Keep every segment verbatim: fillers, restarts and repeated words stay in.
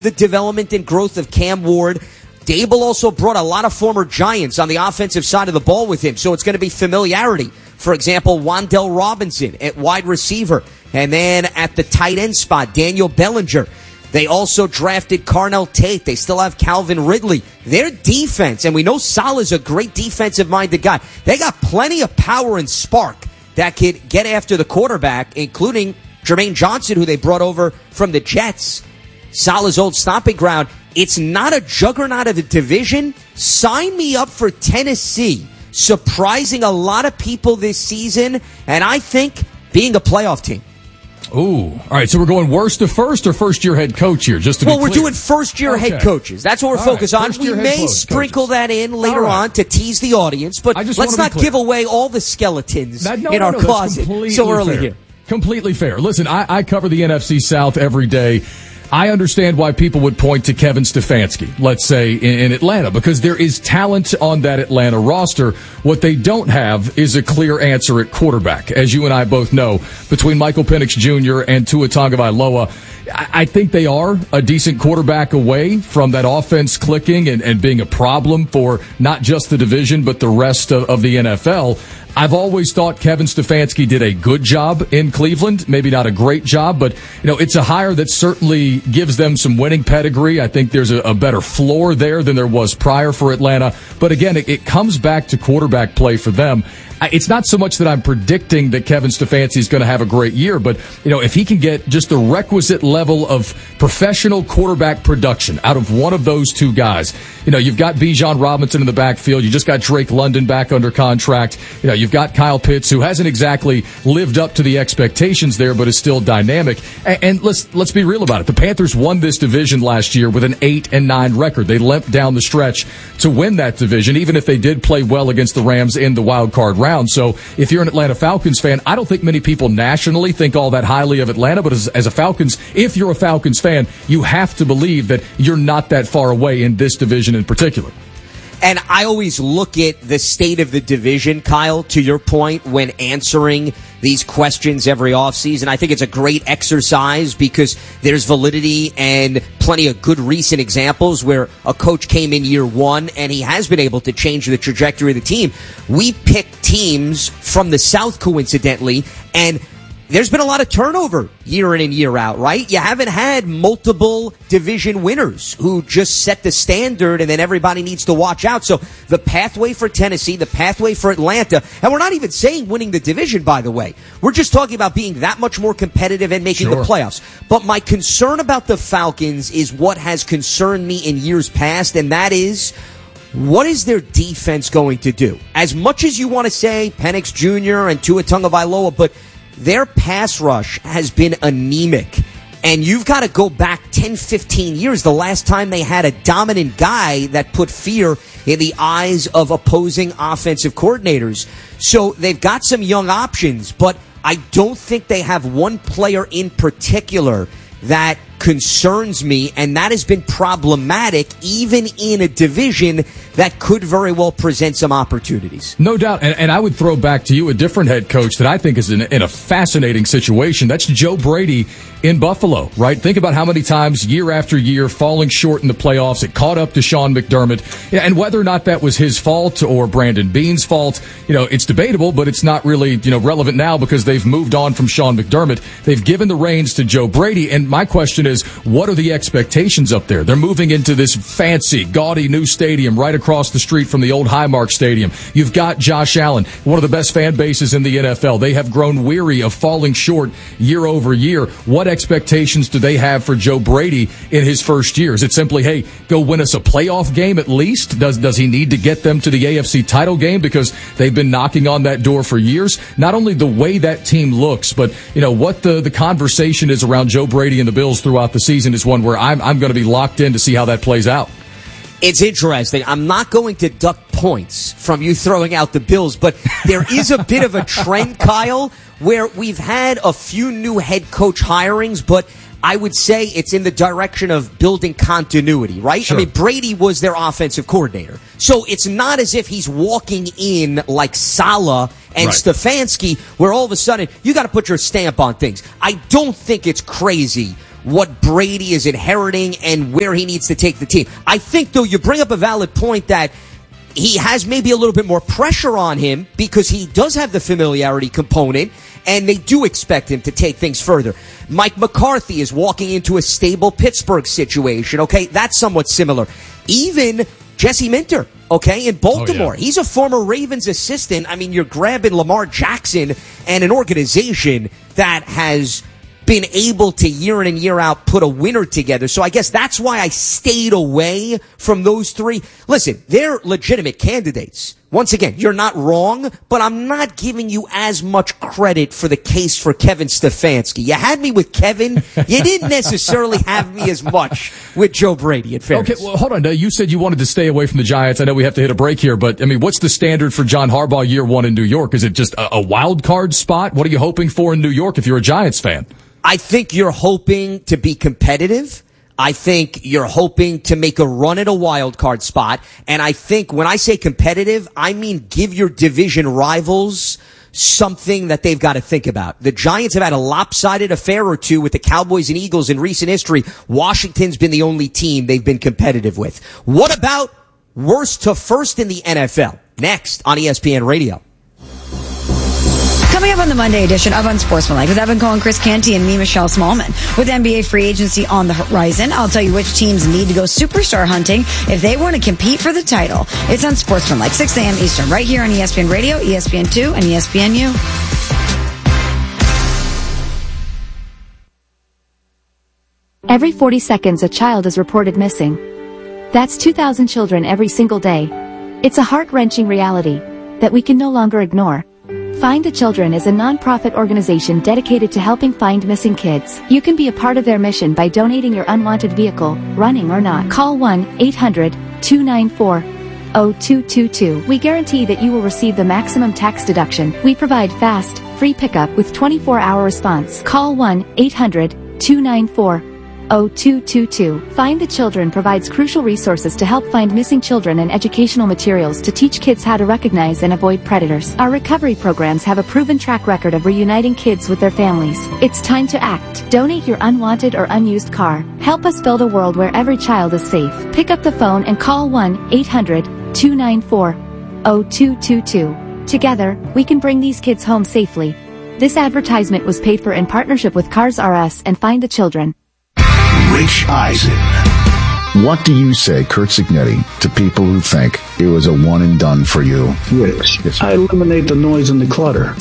the development and growth of Cam Ward. Dable also brought a lot of former Giants on the offensive side of the ball with him, so it's going to be familiarity. For example, Wan'Dale Robinson at wide receiver, and then at the tight end spot, Daniel Bellinger. They also drafted Carnell Tate. They still have Calvin Ridley. Their defense, and we know Saleh's a great defensive-minded guy. They got plenty of power and spark that could get after the quarterback, including Jermaine Johnson, who they brought over from the Jets. Saleh's old stomping ground. It's not a juggernaut of a division. Sign me up for Tennessee, surprising a lot of people this season, and I think being a playoff team. Ooh. All right, so we're going worst to first or first-year head coach here, just to well, be we're clear. doing first-year okay. head coaches. That's what we're All focused right. on. We may sprinkle coaches. that in later right. on to tease the audience, but let's not give away all the skeletons that, no, in no, our no, closet so early fair. here. Completely fair. Listen, I, I cover the N F C South every day. I understand why people would point to Kevin Stefanski, let's say, in, in Atlanta, because there is talent on that Atlanta roster. What they don't have is a clear answer at quarterback. As you and I both know, between Michael Penix Junior and Tua Tagovailoa, I, I think they are a decent quarterback away from that offense clicking and, and being a problem for not just the division, but the rest of, of the N F L. I've always thought Kevin Stefanski did a good job in Cleveland, maybe not a great job, but you know it's a hire that certainly gives them some winning pedigree. I think there's a, a better floor there than there was prior for Atlanta. But again, it, it comes back to quarterback play for them. It's not so much that I'm predicting that Kevin Stefanski is going to have a great year, but you know, if he can get just the requisite level of professional quarterback production out of one of those two guys, you know, you've got Bijan Robinson in the backfield, you just got Drake London back under contract, you know, you've got Kyle Pitts, who hasn't exactly lived up to the expectations there, but is still dynamic. And, and let's let's be real about it. The Panthers won this division last year with an eight and nine record. They limped down the stretch to win that division, even if they did play well against the Rams in the wild card round. So if you're an Atlanta Falcons fan, I don't think many people nationally think all that highly of Atlanta, but as, as a Falcons, if you're a Falcons fan, you have to believe that you're not that far away in this division in particular. And I always look at the state of the division, Kyle, to your point, when answering these questions every offseason. I think it's a great exercise because there's validity and plenty of good recent examples where a coach came in year one and he has been able to change the trajectory of the team. We pick teams from the South, coincidentally, and there's been a lot of turnover year in and year out, right? You haven't had multiple division winners who just set the standard and then everybody needs to watch out. So the pathway for Tennessee, the pathway for Atlanta, and we're not even saying winning the division, by the way. We're just talking about being that much more competitive and making sure. the playoffs. But my concern about the Falcons is what has concerned me in years past, and that is, what is their defense going to do? As much as you want to say Penix Junior and Tua Tagovailoa, but their pass rush has been anemic. And you've got to go back ten, fifteen years, the last time they had a dominant guy that put fear in the eyes of opposing offensive coordinators. So they've got some young options, but I don't think they have one player in particular that concerns me, and that has been problematic even in a division that could very well present some opportunities. No doubt, and, and I would throw back to you a different head coach that I think is in, in a fascinating situation. That's Joe Brady in Buffalo, right? Think about how many times year after year falling short in the playoffs. It caught up to Sean McDermott, and whether or not that was his fault or Brandon Beane's fault, you know, it's debatable, but it's not really, you know, relevant now because they've moved on from Sean McDermott. They've given the reins to Joe Brady, and my question is, what are the expectations up there? They're moving into this fancy, gaudy new stadium right across the street from the old Highmark Stadium. You've got Josh Allen, one of the best fan bases in the N F L. They have grown weary of falling short year over year. What expectations do they have for Joe Brady in his first year? Is it simply, hey, go win us a playoff game at least? Does does he need to get them to the A F C title game because they've been knocking on that door for years? Not only the way that team looks, but you know what the, the conversation is around Joe Brady and the Bills throughout the season is one where I'm I'm going to be locked in to see how that plays out. It's interesting. I'm not going to duck points from you throwing out the Bills, but there is a bit of a trend, Kyle, where we've had a few new head coach hirings, but I would say it's in the direction of building continuity, right? Sure. I mean, Brady was their offensive coordinator. So it's not as if he's walking in like Saleh and right. Stefanski, where all of a sudden you got to put your stamp on things. I don't think it's crazy what Brady is inheriting and where he needs to take the team. I think, though, you bring up a valid point that he has maybe a little bit more pressure on him because he does have the familiarity component, and they do expect him to take things further. Mike McCarthy is walking into a stable Pittsburgh situation, okay? That's somewhat similar. Even Jesse Minter, okay, in Baltimore. Oh, yeah. He's a former Ravens assistant. I mean, you're grabbing Lamar Jackson and an organization that has been able to year in and year out put a winner together. So I guess that's why I stayed away from those three. Listen, they're legitimate candidates. Once again, you're not wrong, but I'm not giving you as much credit for the case for Kevin Stefanski. You had me with Kevin. You didn't necessarily have me as much with Joe Brady, in fairness. Okay, well, hold on. You said you wanted to stay away from the Giants. I know we have to hit a break here, but, I mean, what's the standard for John Harbaugh year one in New York? Is it just a, a wild card spot? What are you hoping for in New York if you're a Giants fan? I think you're hoping to be competitive. I think you're hoping to make a run at a wild card spot. And I think when I say competitive, I mean give your division rivals something that they've got to think about. The Giants have had a lopsided affair or two with the Cowboys and Eagles in recent history. Washington's been the only team they've been competitive with. What about worst to first in the N F L? Next on E S P N Radio. Coming up on the Monday edition of Unsportsmanlike with Evan Cohen, Chris Canty, and me, Michelle Smallman. With N B A free agency on the horizon, I'll tell you which teams need to go superstar hunting if they want to compete for the title. It's Unsportsmanlike, six a.m. Eastern, right here on E S P N Radio, E S P N two, and E S P N U. Every forty seconds, a child is reported missing. That's two thousand children every single day. It's a heart-wrenching reality that we can no longer ignore. Find the Children is a non-profit organization dedicated to helping find missing kids. You can be a part of their mission by donating your unwanted vehicle, running or not. Call one eight hundred two nine four oh two two two. We guarantee that you will receive the maximum tax deduction. We provide fast, free pickup with twenty-four hour response. Call one eight hundred two nine four oh two two two. Find the Children provides crucial resources to help find missing children and educational materials to teach kids how to recognize and avoid predators. Our recovery programs have a proven track record of reuniting kids with their families. It's time to act. Donate your unwanted or unused car. Help us build a world where every child is safe. Pick up the phone and call one eight hundred two nine four oh two two two. Together, we can bring these kids home safely. This advertisement was paid for in partnership with Cars R Us and Find the Children. Rich Eisen. What do you say, Kurt Signetti, to people who think it was a one and done for you? Rich, yes, I eliminate the noise and the clutter.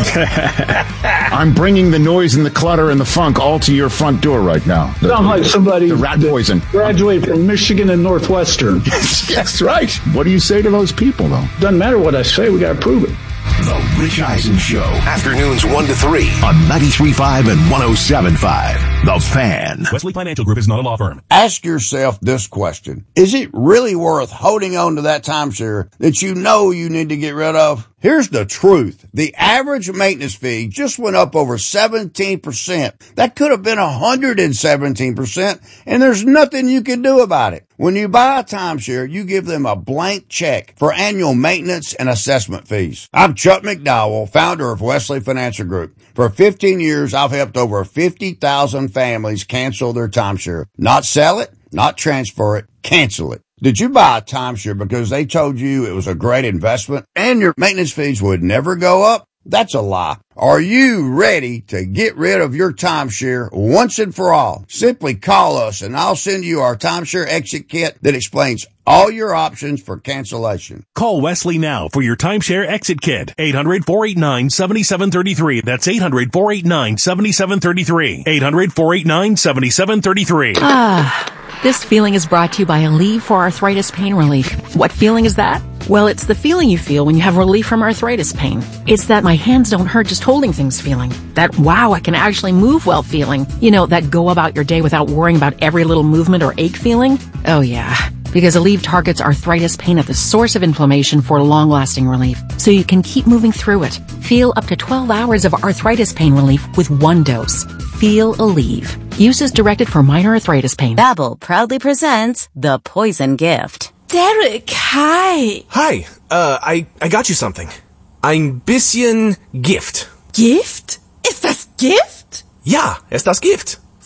I'm bringing the noise and the clutter and the funk all to your front door right now. Sounds like somebody the rat poison. graduated from Michigan and Northwestern. Yes, yes, right. What do you say to those people, though? Doesn't matter what I say, we got to prove it. The Rich Eisen Show. Afternoons one to three on ninety-three point five and one oh seven point five. The Fan. Wesley Financial Group is not a law firm. Ask yourself this question. Is it really worth holding on to that timeshare that you know you need to get rid of? Here's the truth. The average maintenance fee just went up over seventeen percent. That could have been one hundred seventeen percent, and there's nothing you can do about it. When you buy a timeshare, you give them a blank check for annual maintenance and assessment fees. I'm Chuck McDowell, founder of Wesley Financial Group. For fifteen years, I've helped over fifty thousand families cancel their timeshare. Not sell it, not transfer it, cancel it. Did you buy a timeshare because they told you it was a great investment and your maintenance fees would never go up? That's a lie. Are you ready to get rid of your timeshare once and for all? Simply call us and I'll send you our timeshare exit kit that explains all your options for cancellation. Call Wesley now for your timeshare exit kit. eight hundred four eight nine seven seven three three. That's eight hundred four eight nine seven seven three three. eight hundred four eight nine seven seven three three. Ah. This feeling is brought to you by Aleve for Arthritis Pain Relief. What feeling is that? Well, it's the feeling you feel when you have relief from arthritis pain. It's that my hands don't hurt just holding things feeling. That wow, I can actually move well feeling. You know, that go about your day without worrying about every little movement or ache feeling. Oh yeah. Because Aleve targets arthritis pain at the source of inflammation for long-lasting relief, so you can keep moving through it. Feel up to twelve hours of arthritis pain relief with one dose. Feel Aleve. Use is directed for minor arthritis pain. Babbel proudly presents The Poison Gift. Derek, hi. Hi, uh, I, I got you something. Ein bisschen Gift. Gift? Ist das Gift? Ja, ist das Gift.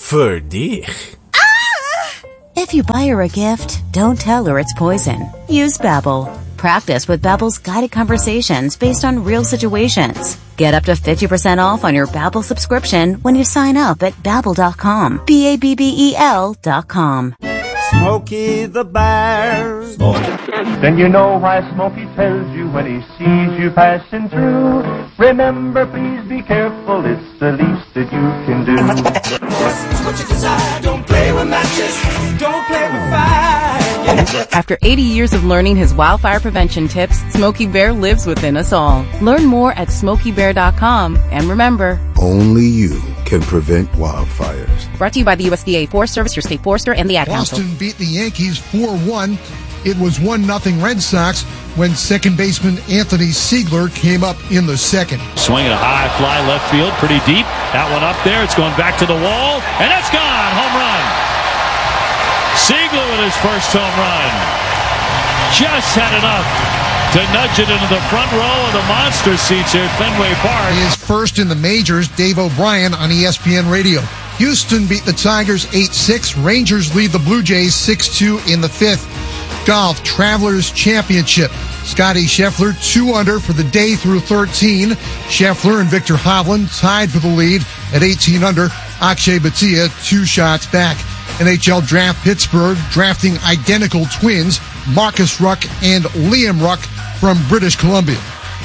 För dich. If you buy her a gift, don't tell her it's poison. Use Babbel. Practice with Babbel's guided conversations based on real situations. Get up to fifty percent off on your Babbel subscription when you sign up at Babbel dot com. B A B B E L dot com. Smokey the Bear. Then you know why Smokey tells you when he sees you passing through. Remember, please be careful, it's the least that you can do. What you desire, don't play with matches, don't play with fire. After eighty years of learning his wildfire prevention tips, Smokey Bear lives within us all. Learn more at smokey bear dot com. And remember, only you can prevent wildfires. Brought to you by the U S D A Forest Service, your state forester, and the Ad Council. Boston beat the Yankees four one. It was one nothing Red Sox when second baseman Anthony Siegler came up in the second. Swinging a high fly left field, pretty deep. That one up there, it's going back to the wall, and that's gone. Home run. Siegler with his first home run. Just had enough to nudge it into the front row of the monster seats here at Fenway Park. His first in the majors, Dave O'Brien on E S P N Radio. Houston beat the Tigers eight six. Rangers lead the Blue Jays six two in the fifth. Golf Travelers Championship. Scotty Scheffler two under for the day through thirteen. Scheffler and Victor Hovland tied for the lead at eighteen under. Akshay Bhatia two shots back. N H L Draft Pittsburgh drafting identical twins, Marcus Ruck and Liam Ruck from British Columbia.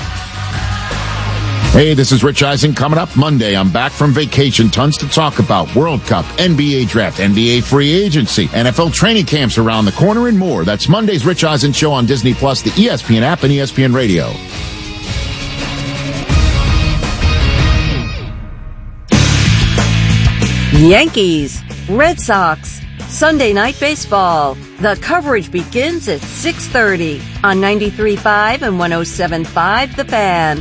Hey, this is Rich Eisen. Coming up Monday, I'm back from vacation. Tons to talk about. World Cup, N B A Draft, N B A Free Agency, N F L training camps around the corner, and more. That's Monday's Rich Eisen Show on Disney Plus, the E S P N app, and E S P N Radio. Yankees, Red Sox, Sunday Night Baseball. The coverage begins at six thirty on ninety-three point five and one oh seven point five The Fan.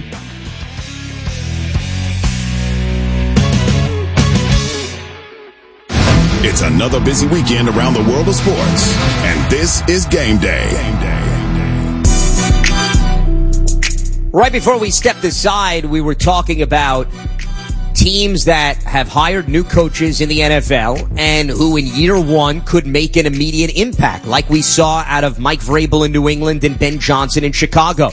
It's another busy weekend around the world of sports, and this is Game Day. Game Day. Right before we stepped aside, we were talking about teams that have hired new coaches in the N F L and who in year one could make an immediate impact, like we saw out of Mike Vrabel in New England and Ben Johnson in Chicago.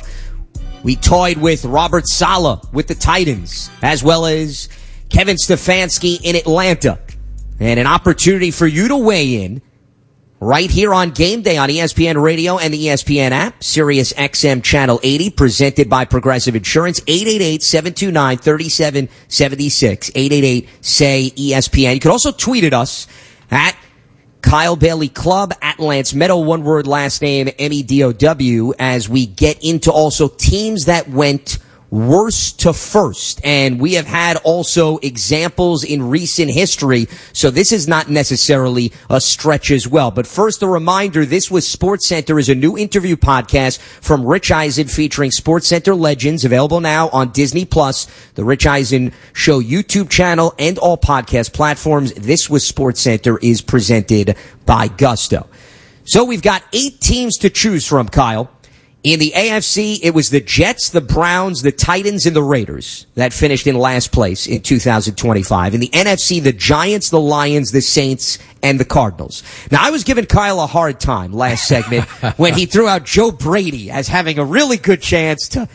We toyed with Robert Saleh with the Titans, as well as Kevin Stefanski in Atlanta. And an opportunity for you to weigh in right here on Game Day on E S P N Radio and the E S P N app, Sirius X M Channel eighty, presented by Progressive Insurance. Eight eight eight, seven two nine, three seven seven six. eight eight eight, S A Y, E S P N. You can also tweet at us at Kyle Bailey Club, at Lance Meadow, one word last name, M E D O W, as we get into also teams that went worst to first. And we have had also examples in recent history, so this is not necessarily a stretch as well. But first, a reminder, this was SportsCenter is a new interview podcast from Rich Eisen featuring SportsCenter legends, available now on Disney Plus, the Rich Eisen Show YouTube channel, and all podcast platforms. This was SportsCenter is presented by Gusto. So we've got eight teams to choose from, Kyle. In the A F C, it was the Jets, the Browns, the Titans, and the Raiders that finished in last place in two thousand twenty-five. In the N F C, the Giants, the Lions, the Saints, and the Cardinals. Now, I was giving Kyle a hard time last segment when he threw out Joe Brady as having a really good chance to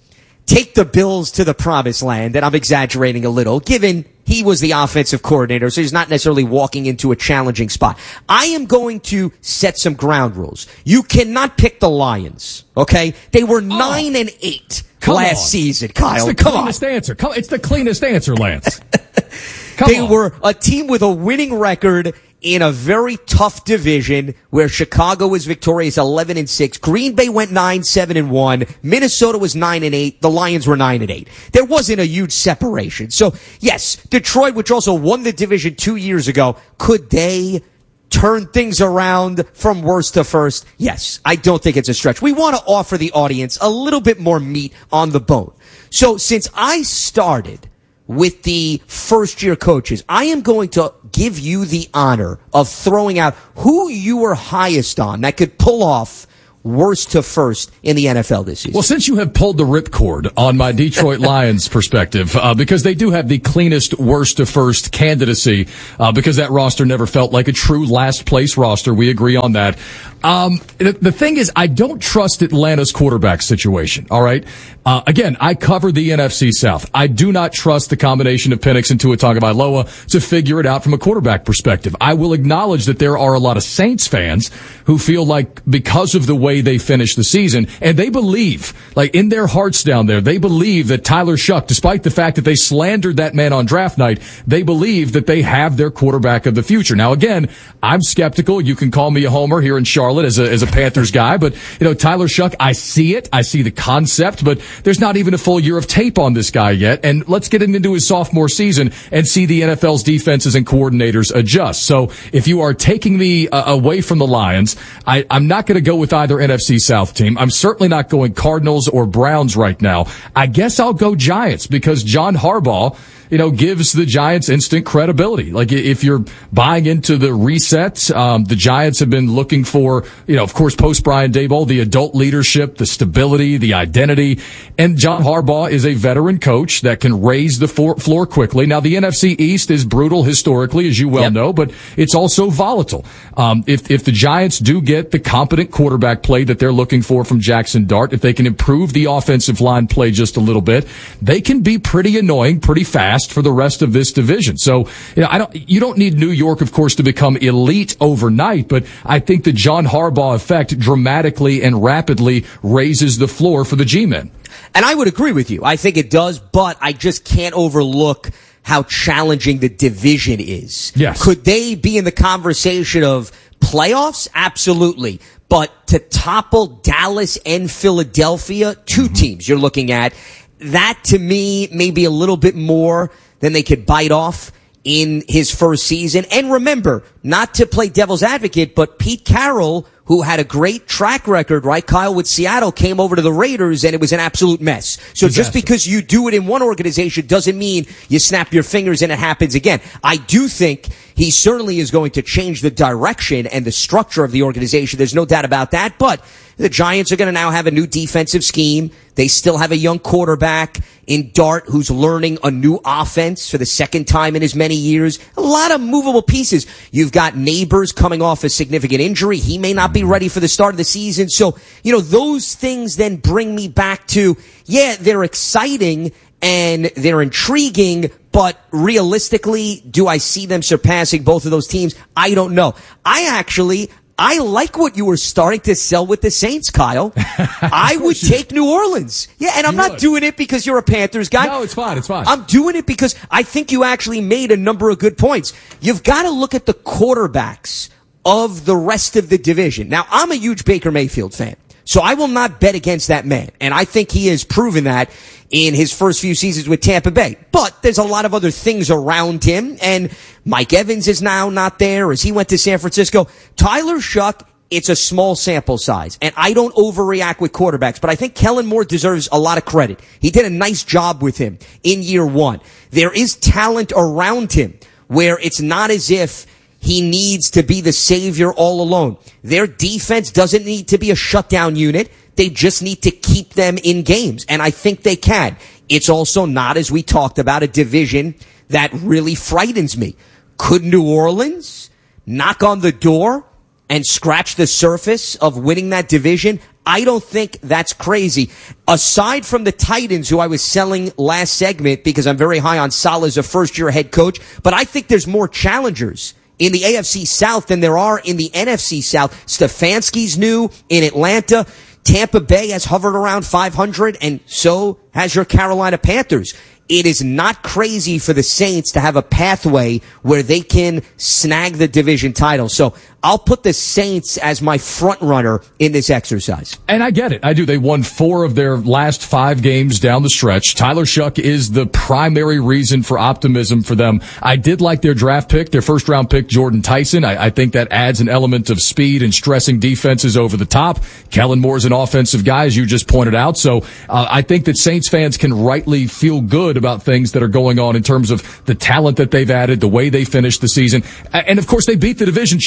take the Bills to the promised land, and I'm exaggerating a little, given he was the offensive coordinator, so he's not necessarily walking into a challenging spot. I am going to set some ground rules. You cannot pick the Lions, okay? They were nine oh, and eight last on. season, Kyle. It's the Come cleanest on. answer. Come, it's the cleanest answer, Lance. Come they on. were a team with a winning record in a very tough division where Chicago was victorious eleven and six. Green Bay went nine, seven and one. Minnesota was nine and eight. The Lions were nine and eight. There wasn't a huge separation. So yes, Detroit, which also won the division two years ago, could they turn things around from worst to first? Yes, I don't think it's a stretch. We want to offer the audience a little bit more meat on the bone. So since I started with the first-year coaches, I am going to give you the honor of throwing out who you were highest on that could pull off worst to first in the N F L this season. Well, since you have pulled the ripcord on my Detroit Lions perspective, uh, because they do have the cleanest worst to first candidacy, uh, because that roster never felt like a true last place roster. We agree on that. Um, the, the thing is, I don't trust Atlanta's quarterback situation. All right. Uh, again, I cover the N F C South. I do not trust the combination of Penix and Tua Tagovailoa to figure it out from a quarterback perspective. I will acknowledge that there are a lot of Saints fans who feel like because of the way they finished the season, and they believe, like in their hearts down there, they believe that Tyler Shuck, despite the fact that they slandered that man on draft night, they believe that they have their quarterback of the future. Now, again, I'm skeptical. You can call me a homer here in Charlotte as a, as a Panthers guy, but, you know, Tyler Shuck, I see it. I see the concept, but there's not even a full year of tape on this guy yet. And let's get him into his sophomore season and see the N F L's defenses and coordinators adjust. So if you are taking me uh, away from the Lions, I, I'm not going to go with either N F C South team. I'm certainly not going Cardinals or Browns right now. I guess I'll go Giants because John Harbaugh, you know, gives the Giants instant credibility. Like if you're buying into the reset, um, the Giants have been looking for, you know, of course, post Brian Daboll, the adult leadership, the stability, the identity. And John Harbaugh is a veteran coach that can raise the floor quickly. Now, the N F C East is brutal historically, as you well yep. know, but it's also volatile. Um, if, if the Giants do get the competent quarterback play that they're looking for from Jackson Dart, if they can improve the offensive line play just a little bit, they can be pretty annoying, pretty fast for the rest of this division. So, you know, I don't, you don't need New York, of course, to become elite overnight, but I think the John Harbaugh effect dramatically and rapidly raises the floor for the G-men. And I would agree with you. I think it does, but I just can't overlook how challenging the division is. Yes. Could they be in the conversation of playoffs? Absolutely. But to topple Dallas and Philadelphia, two mm-hmm. teams you're looking at, that to me may be a little bit more than they could bite off in his first season. And remember, not to play devil's advocate, but Pete Carroll, who had a great track record, right, Kyle, with Seattle, came over to the Raiders and it was an absolute mess. So exactly. just because you do it in one organization doesn't mean you snap your fingers and it happens again. I do think he certainly is going to change the direction and the structure of the organization. There's no doubt about that. But the Giants are going to now have a new defensive scheme. They still have a young quarterback in Dart who's learning a new offense for the second time in as many years. A lot of movable pieces. You've got Neighbors coming off a significant injury. He may not be ready for the start of the season. So, you know, those things then bring me back to, yeah, they're exciting and they're intriguing, but realistically, do I see them surpassing both of those teams? I don't know. I actually... I like what you were starting to sell with the Saints, Kyle. I would take New Orleans. Yeah, and I'm not doing it because you're a Panthers guy. No, it's fine. It's fine. I'm doing it because I think you actually made a number of good points. You've got to look at the quarterbacks of the rest of the division. Now, I'm a huge Baker Mayfield fan, so I will not bet against that man. And I think he has proven that in his first few seasons with Tampa Bay. But there's a lot of other things around him, and Mike Evans is now not there as he went to San Francisco. Tyler Shuck, it's a small sample size, and I don't overreact with quarterbacks, but I think Kellen Moore deserves a lot of credit. He did a nice job with him in year one. There is talent around him where it's not as if he needs to be the savior all alone. Their defense doesn't need to be a shutdown unit. They just need to keep them in games, and I think they can. It's also not, as we talked about, a division that really frightens me. Could New Orleans knock on the door and scratch the surface of winning that division? I don't think that's crazy. Aside from the Titans, who I was selling last segment because I'm very high on Saleh as a first-year head coach, but I think there's more challengers in the A F C South than there are in the N F C South. Stefanski's new in Atlanta. Tampa Bay has hovered around five hundred, and so has your Carolina Panthers. It is not crazy for the Saints to have a pathway where they can snag the division title. So I'll put the Saints as my front runner in this exercise. And I get it. I do. They won four of their last five games down the stretch. Tyler Shuck is the primary reason for optimism for them. I did like their draft pick, their first round pick, Jordan Tyson. I, I think that adds an element of speed and stressing defenses over the top. Kellen Moore's an offensive guy, as you just pointed out. So uh, I think that Saints fans can rightly feel good about things that are going on in terms of the talent that they've added, the way they finished the season. And of course, they beat the division champs twice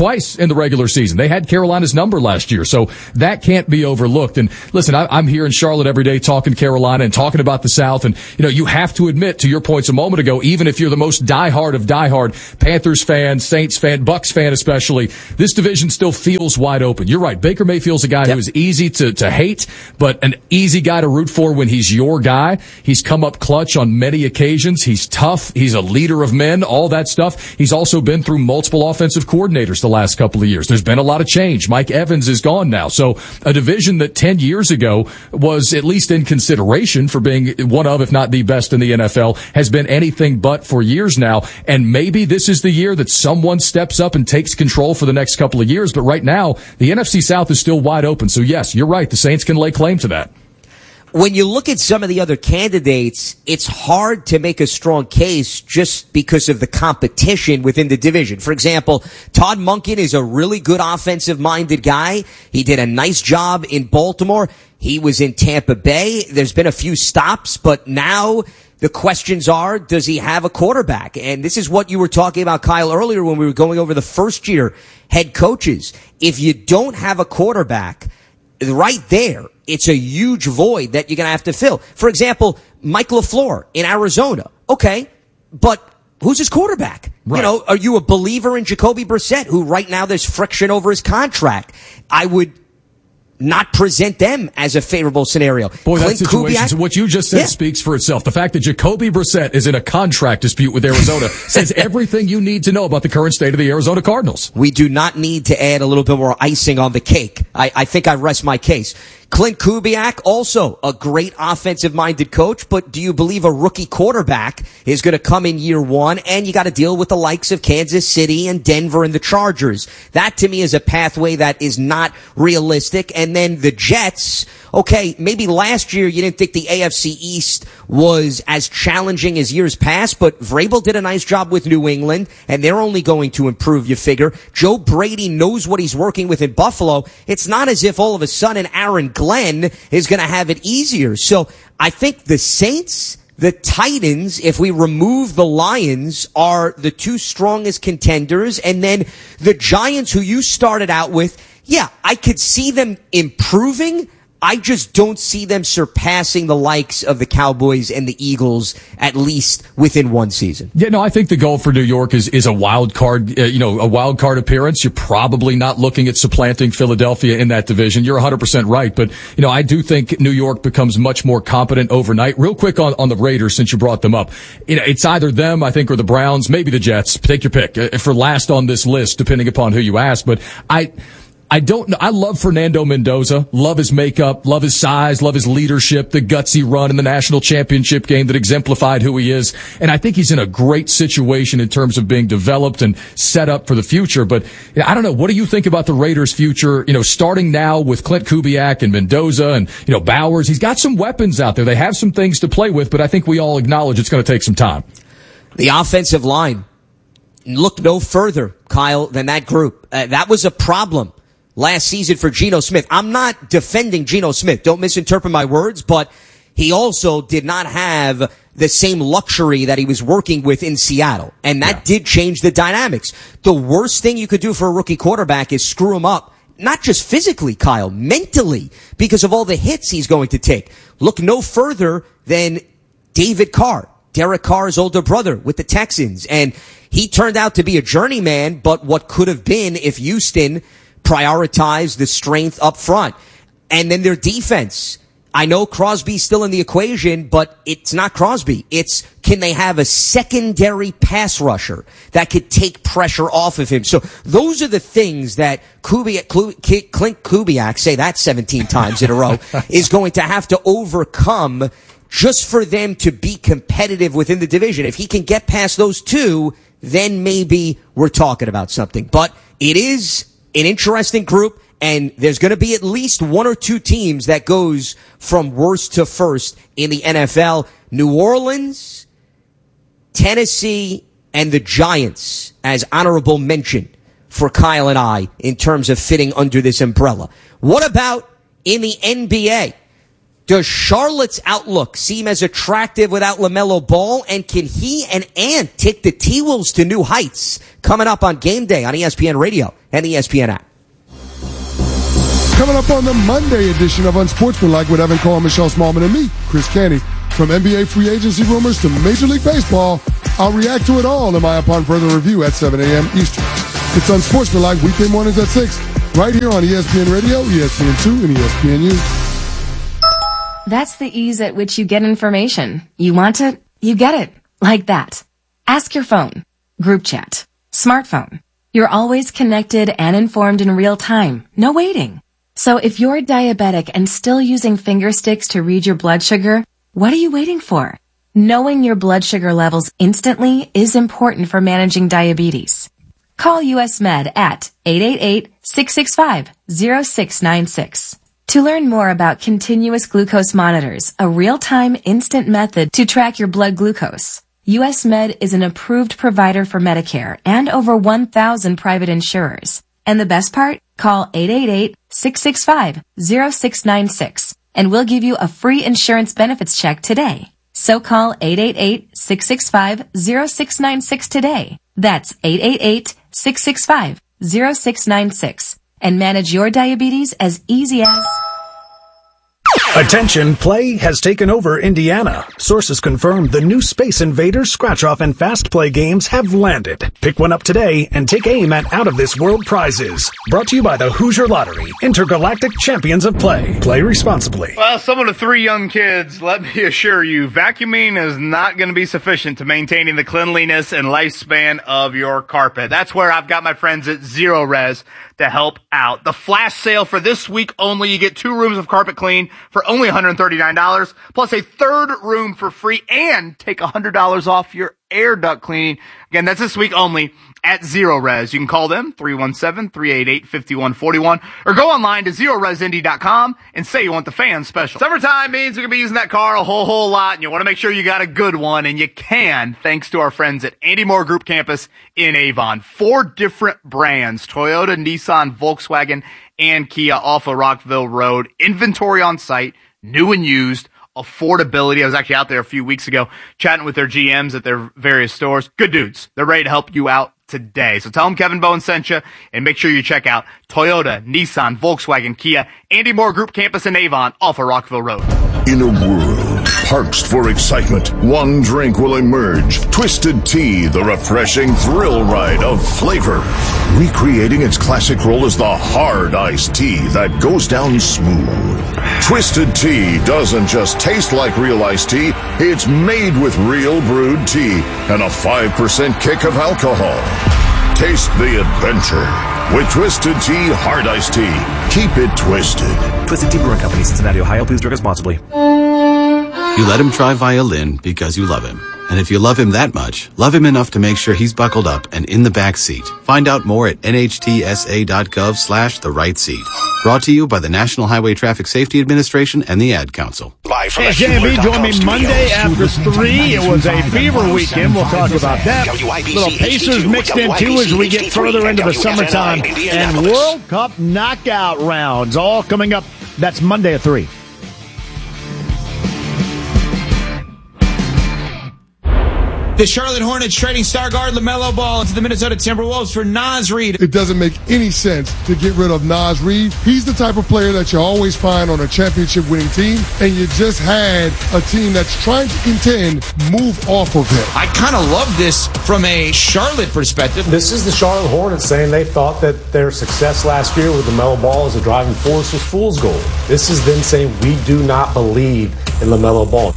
twice in the regular season. They had Carolina's number last year, so that can't be overlooked. And listen, I, I'm here in Charlotte every day talking Carolina and talking about the South, and you know, you have to admit, to your points a moment ago, even if you're the most diehard of diehard Panthers fan, Saints fan, Bucks fan especially, this division still feels wide open. You're right. Baker Mayfield's a guy yep. who is easy to, to hate, but an easy guy to root for when he's your guy. He's come up clutch on many occasions. He's tough. He's a leader of men, all that stuff. He's also been through multiple offensive coordinators the last couple of years. There's been a lot of change. Mike Evans is gone now. So a division that ten years ago was at least in consideration for being one of, if not the best in the N F L, has been anything but for years now. And maybe this is the year that someone steps up and takes control for the next couple of years. But right now, the N F C South is still wide open. So yes, you're right. The Saints can lay claim to that. When you look at some of the other candidates, it's hard to make a strong case just because of the competition within the division. For example, Todd Monken is a really good offensive-minded guy. He did a nice job in Baltimore. He was in Tampa Bay. There's been a few stops, but now the questions are, does he have a quarterback? And this is what you were talking about, Kyle, earlier when we were going over the first-year head coaches. If you don't have a quarterback, right there, it's a huge void that you're going to have to fill. For example, Mike LaFleur in Arizona. Okay, but who's his quarterback? Right. You know, are you a believer in Jacoby Brissett, who right now there's friction over his contract? I would not present them as a favorable scenario. Boy, Clint that situation, Kubiak, what you just said yeah. speaks for itself. The fact that Jacoby Brissett is in a contract dispute with Arizona says everything you need to know about the current state of the Arizona Cardinals. We do not need to add a little bit more icing on the cake. I, I think I rest my case. Clint Kubiak, also a great offensive-minded coach, but do you believe a rookie quarterback is going to come in year one, and you got to deal with the likes of Kansas City and Denver and the Chargers? That, to me, is a pathway that is not realistic. And then the Jets, okay, maybe last year you didn't think the A F C East was as challenging as years past, but Vrabel did a nice job with New England, and they're only going to improve, you figure. Joe Brady knows what he's working with in Buffalo. It's not as if all of a sudden Aaron Glenn is going to have it easier. So I think the Saints, the Titans, if we remove the Lions, are the two strongest contenders. And then the Giants, who you started out with, yeah, I could see them improving. I just don't see them surpassing the likes of the Cowboys and the Eagles, at least within one season. Yeah, no, I think the goal for New York is, is a wild card, uh, you know, a wild card appearance. You're probably not looking at supplanting Philadelphia in that division. You're one hundred percent right. But, you know, I do think New York becomes much more competent overnight. Real quick on, on the Raiders, since you brought them up. You know, it's either them, I think, or the Browns, maybe the Jets. Take your pick uh, for last on this list, depending upon who you ask. But I... I don't know. I love Fernando Mendoza. Love his makeup. Love his size. Love his leadership. The gutsy run in the national championship game that exemplified who he is. And I think he's in a great situation in terms of being developed and set up for the future. But you know, I don't know. What do you think about the Raiders' future? You know, starting now with Clint Kubiak and Mendoza and, you know, Bowers. He's got some weapons out there. They have some things to play with, but I think we all acknowledge it's going to take some time. The offensive line. Look no further, Kyle, than that group. Uh, that was a problem last season for Geno Smith. I'm not defending Geno Smith. Don't misinterpret my words, but he also did not have the same luxury that he was working with in Seattle. And that yeah. did change the dynamics. The worst thing you could do for a rookie quarterback is screw him up. Not just physically, Kyle, mentally, because of all the hits he's going to take. Look no further than David Carr, Derek Carr's older brother with the Texans. And he turned out to be a journeyman, but what could have been if Houston prioritize the strength up front. And then their defense. I know Crosby's still in the equation, but it's not Crosby. It's, can they have a secondary pass rusher that could take pressure off of him? So those are the things that Kubiak, Clint Kubiak, say that seventeen times in a row, is going to have to overcome just for them to be competitive within the division. If he can get past those two, then maybe we're talking about something. But it is an interesting group, and there's going to be at least one or two teams that goes from worst to first in the N F L. New Orleans, Tennessee, and the Giants as honorable mention for Kyle and I in terms of fitting under this umbrella. What about in the N B A? Does Charlotte's outlook seem as attractive without LaMelo Ball? And can he and Ant take the T-Wolves to new heights? Coming up on Game Day on E S P N Radio and the E S P N app. Coming up on the Monday edition of Unsportsmanlike with Evan Cole, Michelle Smallman, and me, Chris Canty. From N B A free agency rumors to Major League Baseball, I'll react to it all in my Upon Further Review at seven a.m. Eastern. It's Unsportsmanlike weekday mornings at six, right here on E S P N Radio, E S P N two, and E S P N U. That's the ease at which you get information. You want it, you get it. Like that. Ask your phone. Group chat. Smartphone. You're always connected and informed in real time. No waiting. So if you're diabetic and still using finger sticks to read your blood sugar, what are you waiting for? Knowing your blood sugar levels instantly is important for managing diabetes. Call U S Med at eight eight eight, six six five, zero six nine six. To learn more about continuous glucose monitors, a real-time instant method to track your blood glucose, U S Med is an approved provider for Medicare and over one thousand private insurers. And the best part? Call eight eight eight, six six five, zero six nine six and we'll give you a free insurance benefits check today. So call eight eight eight, six six five, zero six nine six today. That's eight eight eight, six six five, zero six nine six and manage your diabetes as easy as... Attention, play has taken over Indiana. Sources confirm the new Space Invaders scratch-off and fast play games have landed. Pick one up today and take aim at out-of-this-world prizes. Brought to you by the Hoosier Lottery, intergalactic champions of play. Play responsibly. Well, someone of three young kids, let me assure you, vacuuming is not going to be sufficient to maintaining the cleanliness and lifespan of your carpet. That's where I've got my friends at Zero Res to help out. The flash sale for this week only, you get two rooms of carpet clean for only one hundred thirty-nine dollars, plus a third room for free, and take one hundred dollars off your air duct cleaning. Again, that's this week only at Zero Res. You can call them, three one seven, three eight eight, five one four one, or go online to zero res indy dot com and say you want the fan special. Summertime means we're going to be using that car a whole, whole lot, and you want to make sure you got a good one, and you can, thanks to our friends at Andy Moore Group Campus in Avon. Four different brands, Toyota, Nissan, Volkswagen, and Kia off of Rockville Road. Inventory on site, new and used. Affordability. I was actually out there a few weeks ago chatting with their G Ms at their various stores. Good dudes. They're ready to help you out today. So tell them Kevin Bowen sent you, and make sure you check out Toyota, Nissan, Volkswagen, Kia, Andy Moore Group Campus in Avon off of Rockville Road. In a world parched for excitement, one drink will emerge. Twisted Tea, the refreshing thrill ride of flavor. Recreating its classic role as the hard iced tea that goes down smooth. Twisted Tea doesn't just taste like real iced tea, it's made with real brewed tea and a five percent kick of alcohol. Taste the adventure with Twisted Tea Hard Iced Tea. Keep it twisted. Twisted Tea Brewing Company, Cincinnati, Ohio. Please drink responsibly. You let him try violin because you love him. And if you love him that much, love him enough to make sure he's buckled up and in the back seat. Find out more at N H T S A dot gov slash the right seat. Brought to you by the National Highway Traffic Safety Administration and the Ad Council. Hey, J M B, join me Monday after three. It was a fever weekend. We'll talk about that. Little Pacers mixed in too as we get further into the summertime. And World Cup knockout rounds all coming up. That's Monday at three. The Charlotte Hornets trading star guard LaMelo Ball into the Minnesota Timberwolves for Naz Reid. It doesn't make any sense to get rid of Naz Reid. He's the type of player that you always find on a championship-winning team, and you just had a team that's trying to contend move off of him. I kind of love this from a Charlotte perspective. This is the Charlotte Hornets saying they thought that their success last year with LaMelo Ball as a driving force was fool's gold. This is them saying we do not believe in LaMelo Ball.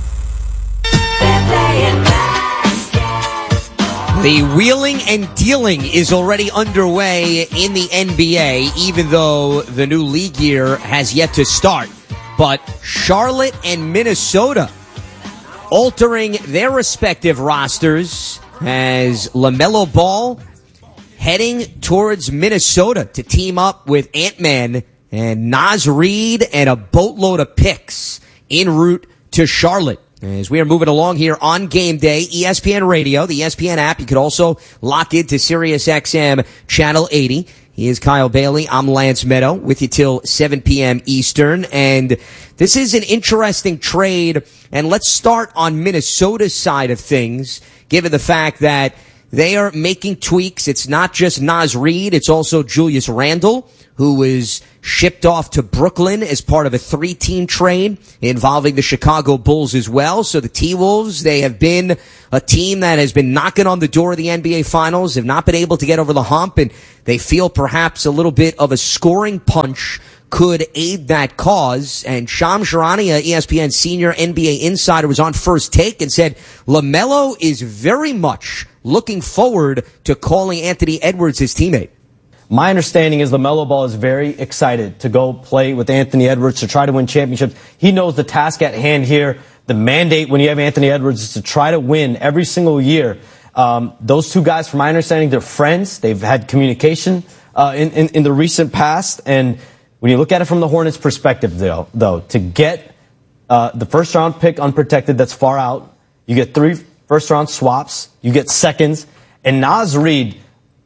The wheeling and dealing is already underway in the N B A, even though the new league year has yet to start. But Charlotte and Minnesota altering their respective rosters as LaMelo Ball heading towards Minnesota to team up with Ant-Man and Naz Reid and a boatload of picks en route to Charlotte. As we are moving along here on game day, E S P N Radio, the E S P N app. You could also lock into Sirius X M Channel eighty. He is Kyle Bailey. I'm Lance Meadow with you till seven p.m. Eastern. And this is an interesting trade. And let's start on Minnesota's side of things, given the fact that they are making tweaks. It's not just Naz Reid. It's also Julius Randle, who is shipped off to Brooklyn as part of a three-team trade involving the Chicago Bulls as well. So the T-Wolves, they have been a team that has been knocking on the door of the N B A Finals, have not been able to get over the hump, and they feel perhaps a little bit of a scoring punch could aid that cause. And Shams Charania, E S P N senior N B A insider, was on First Take and said LaMelo is very much looking forward to calling Anthony Edwards his teammate. My understanding is LaMelo Ball is very excited to go play with Anthony Edwards to try to win championships. He knows the task at hand here. The mandate when you have Anthony Edwards is to try to win every single year. Um, those two guys, from my understanding, they're friends. They've had communication uh, in, in, in the recent past. And when you look at it from the Hornets' perspective, though, though to get uh, the first-round pick unprotected that's far out, you get three first-round swaps, you get seconds, and Naz Reid,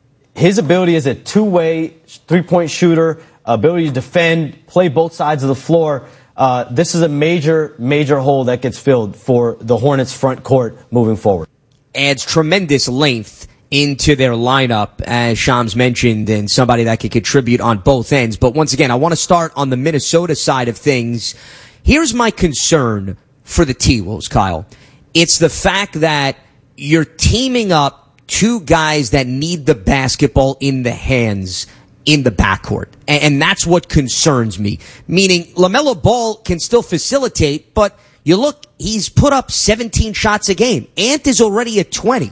his ability as a two-way three-point shooter, ability to defend, play both sides of the floor, uh, this is a major, major hole that gets filled for the Hornets' front court moving forward. Adds tremendous length into their lineup, as Shams mentioned, and somebody that could contribute on both ends. But once again, I want to start on the Minnesota side of things. Here's my concern for the T-Wolves, Kyle. It's the fact that you're teaming up two guys that need the basketball in the hands in the backcourt. And, and that's what concerns me. Meaning, LaMelo Ball can still facilitate, but you look, he's put up seventeen shots a game. Ant is already at twenty.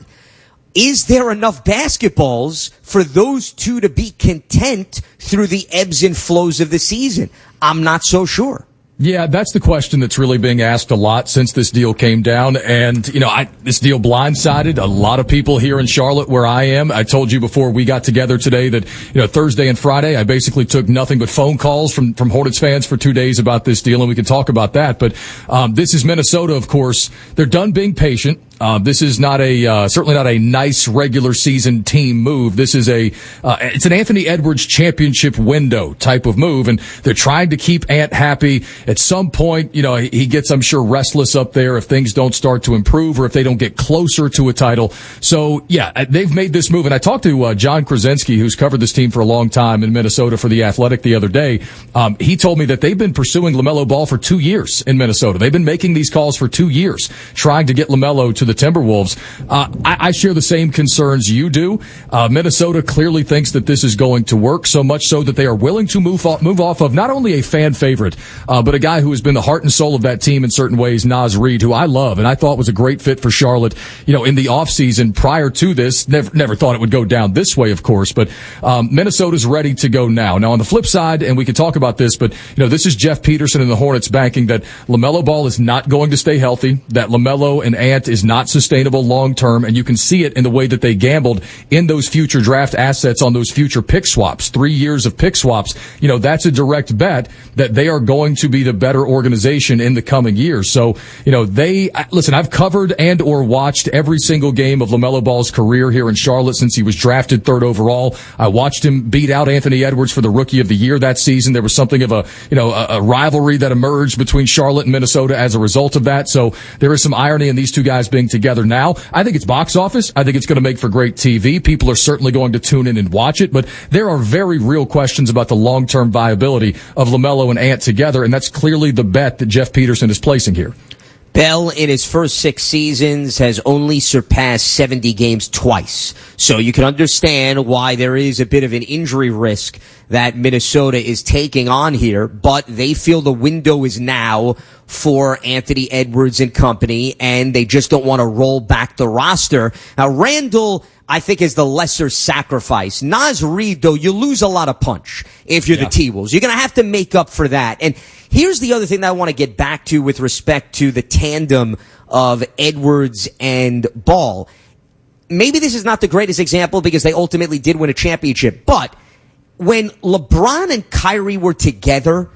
Is there enough basketballs for those two to be content through the ebbs and flows of the season? I'm not so sure. Yeah, that's the question that's really being asked a lot since this deal came down. And, you know, I, this deal blindsided a lot of people here in Charlotte where I am. I told you before we got together today that, you know, Thursday and Friday, I basically took nothing but phone calls from, from Hornets fans for two days about this deal, and we can talk about that. But, um, this is Minnesota, of course. They're done being patient. Uh, this is not a, uh, certainly not a nice regular season team move. This is a, uh, it's an Anthony Edwards championship window type of move, and they're trying to keep Ant happy. At some point, you know, he gets, I'm sure, restless up there if things don't start to improve or if they don't get closer to a title. So, yeah, they've made this move. And I talked to uh, John Krasinski, who's covered this team for a long time in Minnesota for The Athletic the other day. Um, he told me that they've been pursuing LaMelo Ball for two years in Minnesota. They've been making these calls for two years, trying to get LaMelo to the Timberwolves. Uh, I, I share the same concerns you do. Uh, Minnesota clearly thinks that this is going to work, so much so that they are willing to move off, move off of not only a fan favorite, uh, but a guy who has been the heart and soul of that team in certain ways, Naz Reid, who I love and I thought was a great fit for Charlotte, you know, in the offseason prior to this. Never, never thought it would go down this way, of course, but um, Minnesota's ready to go now. Now, on the flip side, and we could talk about this, but, you know, this is Jeff Peterson and the Hornets banking that LaMelo Ball is not going to stay healthy, that LaMelo and Ant is not sustainable long term, and you can see it in the way that they gambled in those future draft assets on those future pick swaps, three years of pick swaps. You know, that's a direct bet that they are going to be the better organization in the coming years. So, you know, they, listen, I've covered and or watched every single game of LaMelo Ball's career here in Charlotte since he was drafted third overall. I watched him beat out Anthony Edwards for the Rookie of the Year that season. There was something of a, you know, a, a rivalry that emerged between Charlotte and Minnesota as a result of that. So there is some irony in these two guys being together now. I think it's box office. I think it's going to make for great T V. People are certainly going to tune in and watch it, but there are very real questions about the long-term viability of LaMelo and Ant together, and that's clearly the bet that Jeff Peterson is placing here. Bell, in his first six seasons, has only surpassed seventy games twice. So you can understand why there is a bit of an injury risk that Minnesota is taking on here, but they feel the window is now for Anthony Edwards and company, and they just don't want to roll back the roster. Now, Randle, I think, is the lesser sacrifice. Naz Reid, though, you lose a lot of punch if you're yeah. the T-Wolves. You're going to have to make up for that. And here's the other thing that I want to get back to with respect to the tandem of Edwards and Ball. Maybe this is not the greatest example because they ultimately did win a championship, but when LeBron and Kyrie were together,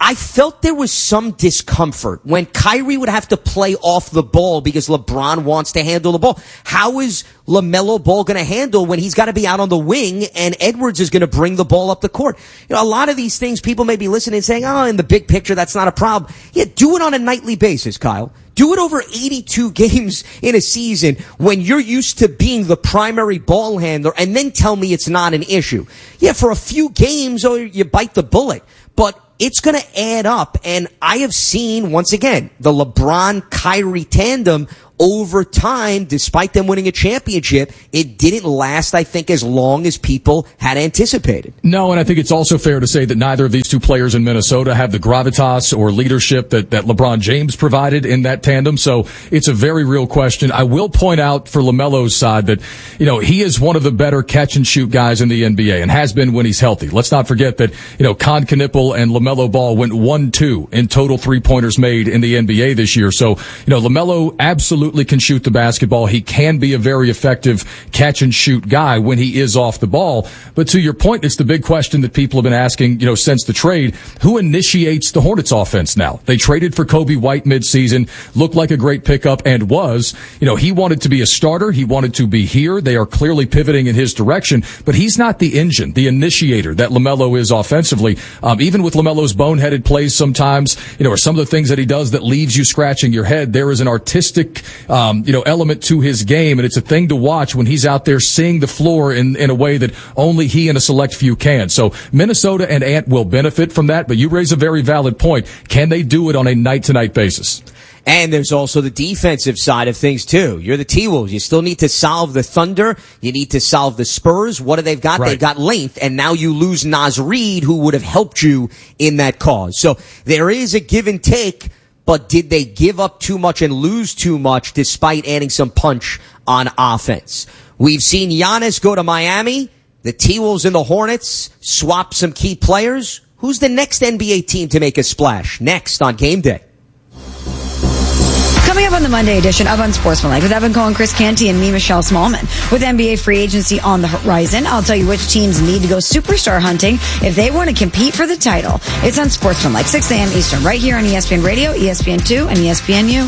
I felt there was some discomfort when Kyrie would have to play off the ball because LeBron wants to handle the ball. How is LaMelo Ball going to handle when he's got to be out on the wing and Edwards is going to bring the ball up the court? You know, a lot of these things people may be listening and saying, oh, in the big picture, that's not a problem. Yeah, do it on a nightly basis, Kyle. Do it over eighty-two games in a season when you're used to being the primary ball handler, and then tell me it's not an issue. Yeah, for a few games, oh, you bite the bullet. But it's going to add up. And I have seen, once again, the LeBron-Kyrie tandem over time, despite them winning a championship, it didn't last, I think, as long as people had anticipated. No, and I think it's also fair to say that neither of these two players in Minnesota have the gravitas or leadership that, that LeBron James provided in that tandem. So it's a very real question. I will point out for LaMelo's side that, you know, he is one of the better catch-and-shoot guys in the N B A and has been when he's healthy. Let's not forget that, you know, Con Knippel and LaMelo Ball went one two in total three-pointers made in the N B A this year. So, you know, LaMelo absolutely can shoot the basketball. He can be a very effective catch and shoot guy when he is off the ball. But to your point, it's the big question that people have been asking, you know, since the trade. Who initiates the Hornets offense now? They traded for Kobe White midseason, looked like a great pickup and was. You know, he wanted to be a starter. He wanted to be here. They are clearly pivoting in his direction, but he's not the engine, the initiator that LaMelo is offensively. Um, even with LaMelo's boneheaded plays sometimes, you know, or some of the things that he does that leaves you scratching your head, there is an artistic Um, you know, element to his game, and it's a thing to watch when he's out there seeing the floor in, in a way that only he and a select few can. So Minnesota and Ant will benefit from that, but you raise a very valid point. Can they do it on a night-to-night basis? And there's also the defensive side of things, too. You're the T-Wolves. You still need to solve the Thunder. You need to solve the Spurs. What do they've got? Right. They've got length, and now you lose Naz Reid, who would have helped you in that cause. So there is a give and take. But did they give up too much and lose too much despite adding some punch on offense? We've seen Giannis go to Miami. The T-Wolves and the Hornets swap some key players. Who's the next N B A team to make a splash? Next on Game Day. Coming up on the Monday edition of Unsportsmanlike with Evan Cohen, Chris Canty, and me, Michelle Smallman. With N B A free agency on the horizon, I'll tell you which teams need to go superstar hunting if they want to compete for the title. It's Unsportsmanlike, six a.m. Eastern, right here on E S P N Radio, E S P N two, and E S P N U.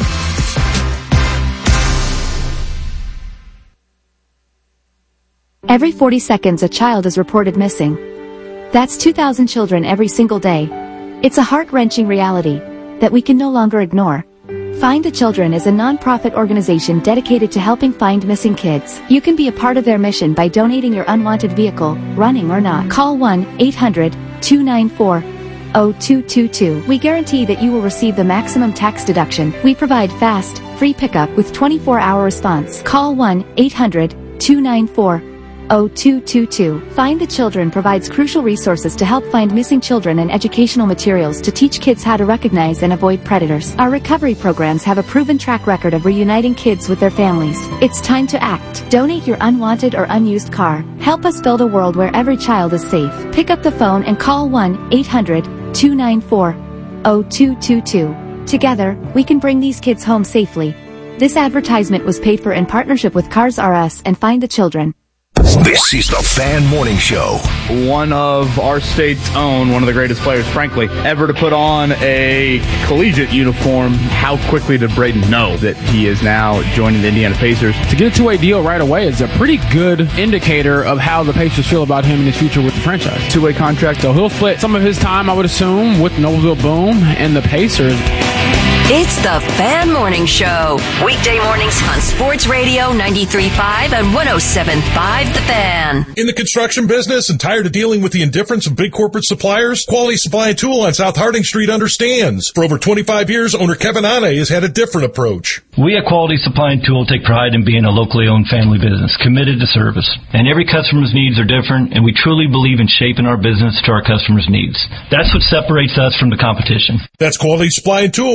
Every forty seconds, a child is reported missing. That's two thousand children every single day. It's a heart-wrenching reality that we can no longer ignore. Find the Children is a non-profit organization dedicated to helping find missing kids. You can be a part of their mission by donating your unwanted vehicle, running or not. Call one eight hundred two nine four zero two two two. We guarantee that you will receive the maximum tax deduction. We provide fast, free pickup with twenty-four hour response. Call one eight hundred two nine four zero two two two. Find the Children provides crucial resources to help find missing children and educational materials to teach kids how to recognize and avoid predators. Our recovery programs have a proven track record of reuniting kids with their families. It's time to act. Donate your unwanted or unused car. Help us build a world where every child is safe. Pick up the phone and call one eight hundred two nine four zero two two two. Together, we can bring these kids home safely. This advertisement was paid for in partnership with Cars R Us and Find the Children. This is the Fan Morning Show. One of our state's own, one of the greatest players, frankly, ever to put on a collegiate uniform. How quickly did Braden know that he is now joining the Indiana Pacers? To get a two-way deal right away is a pretty good indicator of how the Pacers feel about him in his future with the franchise. Two-way contract. So he'll split some of his time, I would assume, with Noblesville Boom and the Pacers. It's the Fan Morning Show. Weekday mornings on Sports Radio ninety-three point five and one oh seven point five The Fan. In the construction business and tired of dealing with the indifference of big corporate suppliers? Quality Supply and Tool on South Harding Street understands. For over twenty-five years, owner Kevin Ane has had a different approach. We at Quality Supply and Tool take pride in being a locally owned family business, committed to service. And every customer's needs are different, and we truly believe in shaping our business to our customers' needs. That's what separates us from the competition. That's Quality Supply and Tool with a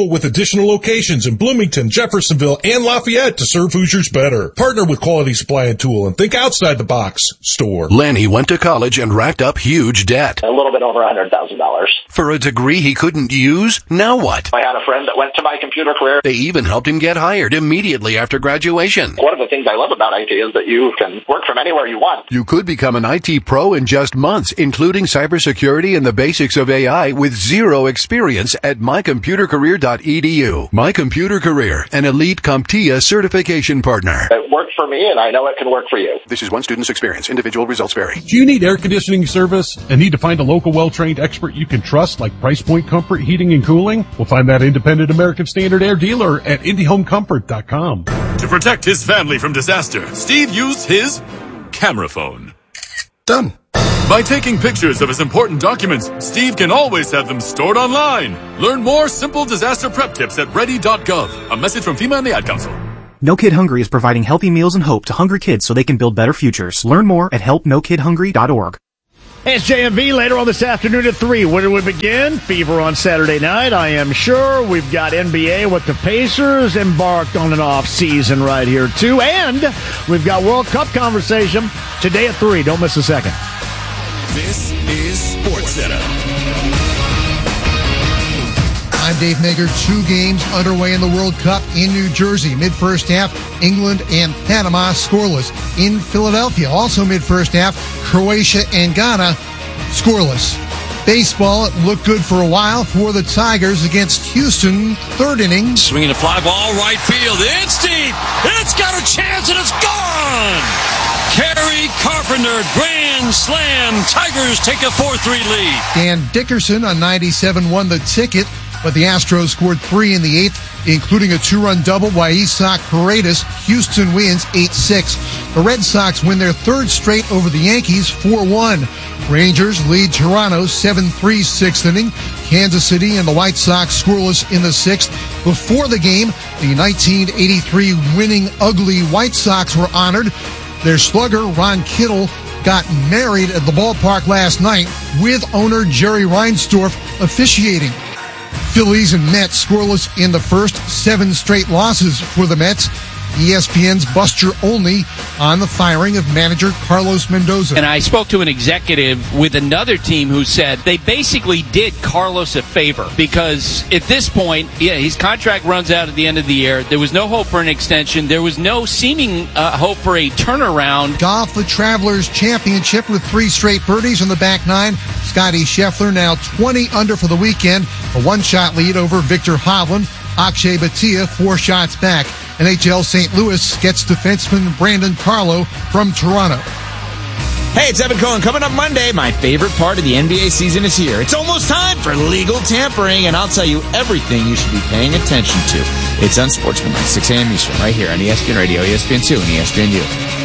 additional locations in Bloomington, Jeffersonville, and Lafayette to serve Hoosiers better. Partner with Quality Supply and Tool and think outside the box store. Lanny went to college and racked up huge debt. A little bit over one hundred thousand dollars. For a degree he couldn't use? Now what? I had a friend that went to My Computer Career. They even helped him get hired immediately after graduation. One of the things I love about I T is that you can work from anywhere you want. You could become an I T pro in just months, including cybersecurity and the basics of A I with zero experience at my computer career dot e d u. My Computer Career, an elite CompTIA certification partner. It worked for me, and I know it can work for you. This is one student's experience. Individual results vary. Do you need air conditioning service and need to find a local well-trained expert you can trust like Price Point Comfort Heating and Cooling? We'll find that independent American Standard Air dealer at indie home comfort dot com. To protect his family from disaster, Steve used his camera phone. Done. By taking pictures of his important documents, Steve can always have them stored online. Learn more simple disaster prep tips at ready dot gov. A message from FEMA and the Ad Council. No Kid Hungry is providing healthy meals and hope to hungry kids so they can build better futures. Learn more at help no kid hungry dot org. It's J M V later on this afternoon at three. Where do we begin? Fever on Saturday night, I am sure. We've got N B A with the Pacers embarked on an off season right here, too. And we've got World Cup conversation today at three. Don't miss a second. This is SportsCenter. I'm Dave Mager. Two games underway in the World Cup in New Jersey. Mid-first half, England and Panama scoreless. In Philadelphia, also mid-first half, Croatia and Ghana scoreless. Baseball, it looked good for a while for the Tigers against Houston. Third inning. Swinging a fly ball, right field. It's deep. It's got a chance and it's gone. Kerry Carpenter, grand slam. Tigers take a four three lead. Dan Dickerson on ninety-seven won the ticket, but the Astros scored three in the eighth, including a two-run double by Isaac Paredes. Houston wins eight six. The Red Sox win their third straight over the Yankees, four one. Rangers lead Toronto seven three sixth inning. Kansas City and the White Sox scoreless in the sixth. Before the game, the nineteen eighty-three winning ugly White Sox were honored. Their slugger, Ron Kittle, got married at the ballpark last night with owner Jerry Reinsdorf officiating. Phillies and Mets scoreless in the first, seven straight losses for the Mets. E S P N's Buster Olney on the firing of manager Carlos Mendoza. And I spoke to an executive with another team who said they basically did Carlos a favor because at this point, yeah, his contract runs out at the end of the year. There was no hope for an extension. There was no seeming uh, hope for a turnaround. Golf, the Travelers Championship with three straight birdies in the back nine. Scotty Scheffler now twenty under for the weekend. A one-shot lead over Victor Hovland. Akshay Bhatia four shots back. N H L Saint Louis gets defenseman Brandon Carlo from Toronto. Hey, it's Evan Cohen. Coming up Monday, my favorite part of the N B A season is here. It's almost time for legal tampering, and I'll tell you everything you should be paying attention to. It's Unsportsmanlike, six a.m. Eastern, right here on E S P N Radio, E S P N two, and E S P N U.